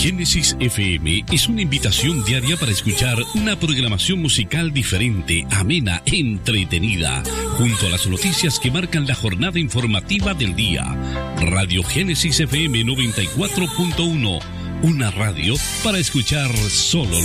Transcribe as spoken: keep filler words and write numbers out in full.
Génesis F M es una invitación diaria para escuchar una programación musical diferente, amena, entretenida, junto a las noticias que marcan la jornada informativa del día. Radio Génesis F M noventa y cuatro punto uno, una radio para escuchar solo